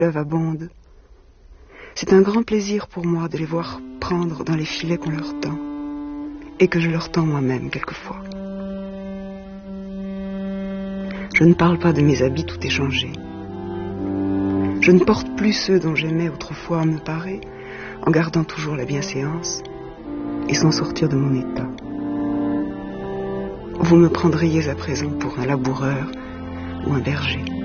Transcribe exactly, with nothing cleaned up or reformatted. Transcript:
fleuve abonde. C'est un grand plaisir pour moi de les voir prendre dans les filets qu'on leur tend, et que je leur tends moi-même quelquefois. Je ne parle pas de mes habits tout échangés. Je ne porte plus ceux dont j'aimais autrefois me parer, en gardant toujours la bienséance, et sans sortir de mon état. Vous me prendriez à présent pour un laboureur ou un berger.